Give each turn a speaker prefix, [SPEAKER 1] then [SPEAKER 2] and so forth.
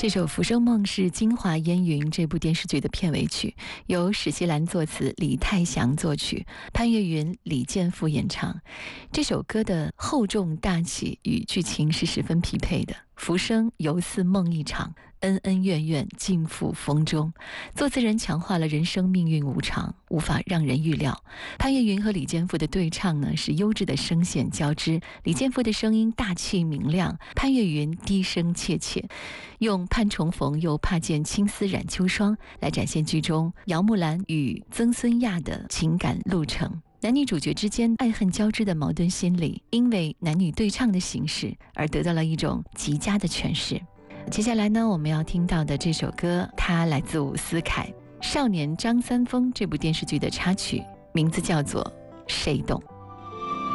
[SPEAKER 1] 这首《浮生梦》是《京华烟云》这部电视剧的片尾曲，由史希兰作词，李泰祥作曲，潘越云、李健复演唱。这首歌的厚重大气与剧情是十分匹配的。浮生犹似梦一场，恩恩怨怨尽付风中。作词人强化了人生命运无常，无法让人预料。潘越云和李健复的对唱呢，是优质的声线交织。李健复的声音大气明亮，潘越云低声切切，用盼重逢又怕见青丝染秋霜来展现剧中姚木兰与曾孙亚的情感路程。男女主角之间爱恨交织的矛盾心理，因为男女对唱的形式而得到了一种极佳的诠释。接下来呢，我们要听到的这首歌，它来自伍思凯《少年张三丰》这部电视剧的插曲，名字叫做《谁懂》。